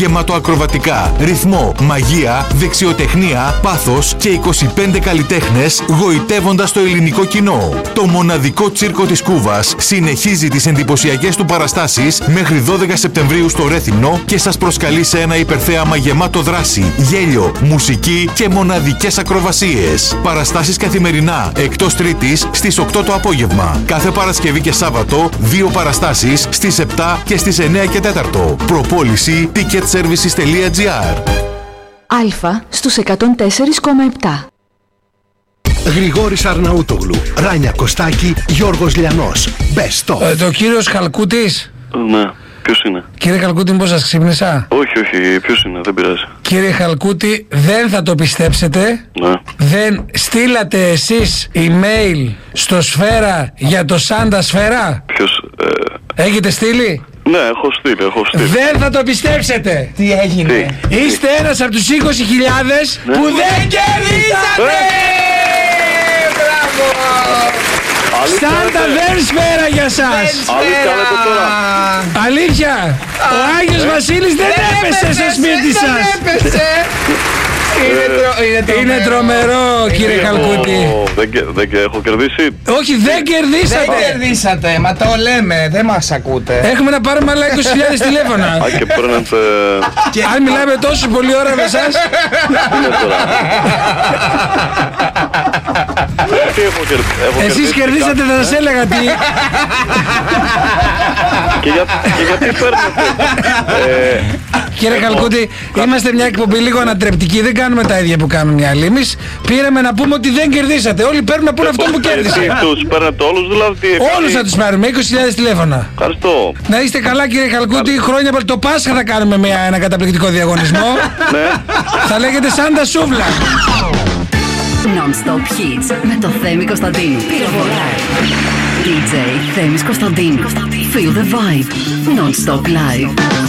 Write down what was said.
Γεμάτο ακροβατικά, ρυθμό, μαγεία, δεξιοτεχνία, πάθος και 25 καλλιτέχνες γοητεύοντας το ελληνικό κοινό. Το μοναδικό τσίρκο της Κούβας συνεχίζει τις εντυπωσιακές του παραστάσεις μέχρι 12 Σεπτεμβρίου στο Ρέθυμνο και σας προσκαλεί σε ένα υπερθέαμα γεμάτο δράση, γέλιο, μουσική και μοναδικές ακροβασίες. Παραστάσεις καθημερινά, εκτός Τρίτης στις 8 το απόγευμα. Κάθε Παρασκευή και Σάββατο 2 παραστάσεις στις 7 και στις 9 και 4. Προπόληση ticketservices.gr. Αλφα στους 104,7. Γρηγόρης Αρναούτογλου, Ράνια Κωστάκη, Γιώργος Λιανός. Best of. Το κύριος Χαλκούτης. Ναι, ποιος είναι? Κύριε Χαλκούτη, μήπως σας ξύπνησα? Όχι, ποιος είναι, δεν πειράζει. Κύριε Χαλκούτη, δεν θα το πιστέψετε. Ναι. Δεν στείλατε εσείς email στο Σφαίρα για το Σάντα Σφαίρα? Ποιος? Έχετε στείλει? Ναι, έχω στείλει. Δεν θα το πιστέψετε. Τι έγινε? Είστε ένας από τους 20.000 που δεν κερδίσατε! Μπράβο! Σάντα δεν Σφαίρα για σας. Αλήθεια λέτε τώρα? Αλήθεια. Ο Άγιος Βασίλης δεν έπεσε στο σπίτι σας. Είναι τρομερό, κύριε Χαλκούτη. Δεν έχω κερδίσει. Όχι, δεν κερδίσατε. Δεν κερδίσατε, μα το λέμε, δεν μας ακούτε. Έχουμε να πάρουμε άλλα 20.000 τηλέφωνα. Α, και παίρνετε. Αν μιλάμε τόσο πολύ ώρα με εσάς. Είναι τώρα. Τι έχω κερδίσει? Εσείς κερδίσατε, θα σας έλεγα τι. Και γιατί παίρνετε? Κύριε Χαλκούτη, είμαστε μια εκπομπή λίγο ανατρεπτική, δεν κάνουμε τα ίδια που κάνουν οι άλλοι. Εμείς πήραμε να πούμε ότι δεν κερδίσατε. Όλοι παίρνουν να πούνε αυτό που κέρδισε. Τους παίρνετε όλους δηλαδή? Όλους θα τους πάρουμε, 20.000 τηλέφωνα. Ευχαριστώ. Να είστε καλά, κύριε Χαλκούτη. Χρόνια το Πάσχα θα κάνουμε ένα καταπληκτικό διαγωνισμό. Ναι. Θα λέγεται Σάντα Σούβλα. Non-stop hits με το Θέμη Κωνσταντίνου. DJ Θέμης Κωνσταντίνου. Feel the vibe. Non-stop live.